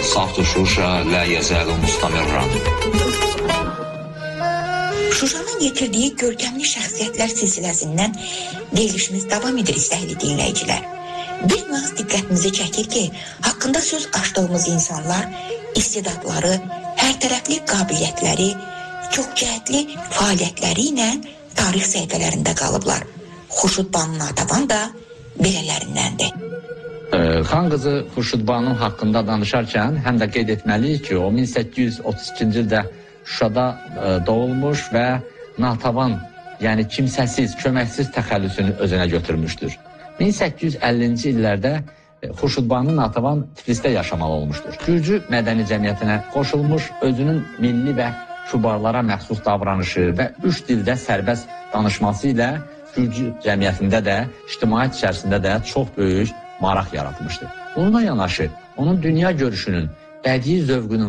صفت Şuşa لا يزال مستمرا. Şuşanın yetirdiyi görkəmli şəxsiyyətlər silsiləsindən verilişimiz davam edir istəkli dinləyicilər. Bir nüans diqqətimizi çəkir ki, haqqında söz açdığımız insanlar istedadları, hərtərəfli qabiliyyətləri, çoxcəhətli fəaliyyətləri ilə tarix səhifələrində qalıblar. Xurşudbanu Natəvan da belələrindəndir. Xan qızı Xurşudbanu haqqında danışarkən həm də qeyd etməliyik ki, o 1832-ci ildə Şuşada doğulmuş və Natəvan, yəni kimsəsiz, köməksiz təxəllüsünü özünə götürmüşdür. 1850-ci illərdə Xurşudbanu Natəvan Tiflisdə yaşamalı olmuşdur. Gürcü mədəni cəmiyyətinə qoşulmuş, özünün milli və kübarlara məxsus davranışı və 3 dildə sərbəst danışması ilə Gürcü cəmiyyətində də, ictimaiyyət içərisində də çox böyük maraq yaratmışdır. Bununla yanaşı, onun dünya görüşünün, bədii zövqünün